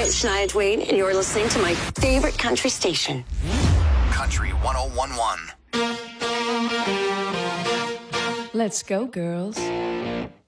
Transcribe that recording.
It's Shania Twain, and you're listening to my favorite country station. Country 101.1. Let's go, girls.